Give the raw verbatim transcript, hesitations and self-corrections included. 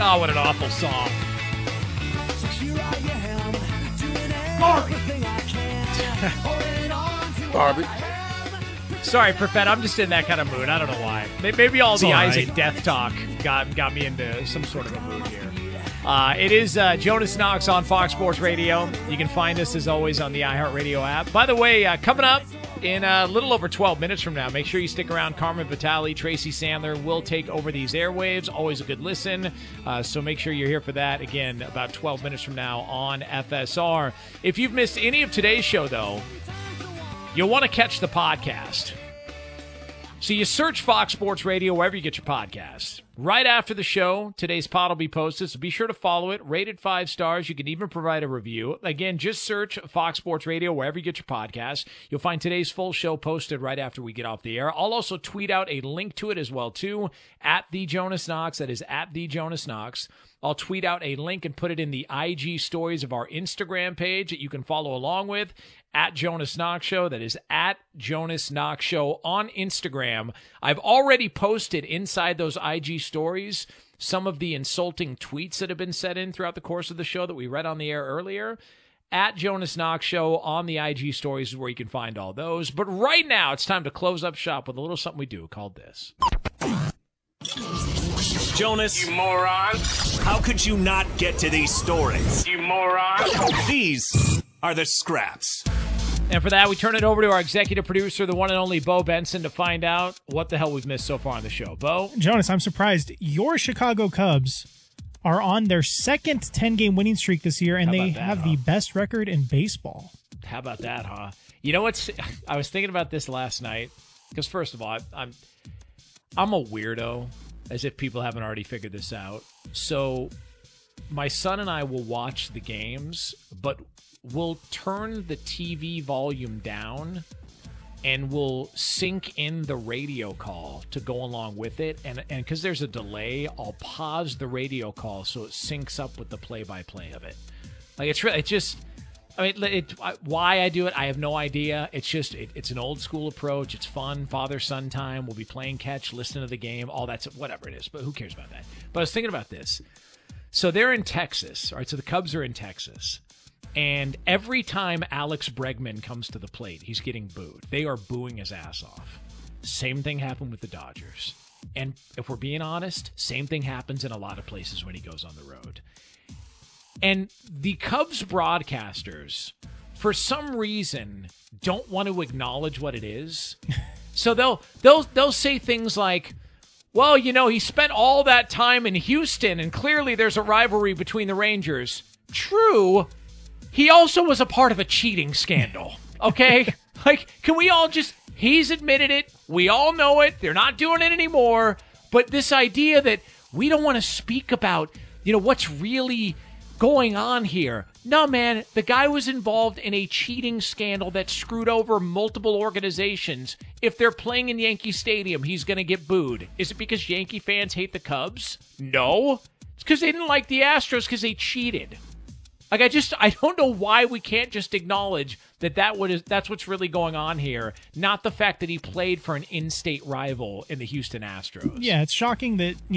Oh, what an awful song. Barbie. Sorry, Perfett, I'm just in that kind of mood. I don't know why. Maybe all It's the all Isaac right. Death talk got got me into some sort of a mood here. Uh, it is uh, Jonas Knox on Fox Sports Radio. You can find us, as always, on the iHeartRadio app. By the way, uh, coming up in a little over twelve minutes from now, make sure you stick around. Carmen Vitale, Tracy Sandler will take over these airwaves. Always a good listen. Uh, so make sure you're here for that. Again, about twelve minutes from now on F S R. If you've missed any of today's show, though, you'll want to catch the podcast. So you search Fox Sports Radio wherever you get your podcasts. Right after the show, today's pod will be posted, so be sure to follow it. Rated five stars. You can even provide a review. Again, just search Fox Sports Radio wherever you get your podcasts. You'll find today's full show posted right after we get off the air. I'll also tweet out a link to it as well, too, at the Jonas Knox. That is at the Jonas Knox. I'll tweet out a link and put it in the I G stories of our Instagram page that you can follow along with, at Jonas Knox Show. That is at Jonas Knox Show on Instagram. I've already posted inside those I G stories some of the insulting tweets that have been set in throughout the course of the show that we read on the air earlier. At Jonas Knox Show on the I G stories is where you can find all those. But right now, it's time to close up shop with a little something we do called this. Jonas, You moron. how could you not get to these stories? You moron. These are the scraps. And for that, we turn it over to our executive producer, the one and only Bo Benson, to find out what the hell we've missed so far on the show. Bo? Jonas, I'm surprised. Your Chicago Cubs are on their second ten-game winning streak this year, and How they about that, have huh? the best record in baseball. How about that, huh? You know what's... I was thinking about this last night, because first of all, I, I'm I'm a weirdo, as if people haven't already figured this out. So my son and I will watch the games, but we'll turn the T V volume down and we'll sync in the radio call to go along with it. And and because there's a delay, I'll pause the radio call so it syncs up with the play-by-play of it. Like, it's really, it's just... I mean, it, why I do it, I have no idea. It's just, it, it's an old school approach. It's fun, father-son time. We'll be playing catch, listening to the game, all that, whatever it is. But who cares about that? But I was thinking about this. So they're in Texas, all right? So the Cubs are in Texas. And every time Alex Bregman comes to the plate, he's getting booed. They are booing his ass off. Same thing happened with the Dodgers. And if we're being honest, same thing happens in a lot of places when he goes on the road. And the Cubs broadcasters, for some reason, don't want to acknowledge what it is. So they'll they'll they'll say things like, well, you know, he spent all that time in Houston, and clearly there's a rivalry between the Rangers. True. He also was a part of a cheating scandal. Okay? Like, can we all just, he's admitted it. We all know it. They're not doing it anymore. But this idea that we don't want to speak about, you know, what's really going on here. No, man, the guy was involved in a cheating scandal that screwed over multiple organizations. If they're playing in Yankee Stadium, he's going to get booed. Is it because Yankee fans hate the Cubs? No. It's because they didn't like the Astros because they cheated. Like, I just, I don't know why we can't just acknowledge that, that what is, that's what's really going on here, not the fact that he played for an in-state rival in the Houston Astros. Yeah, it's shocking that...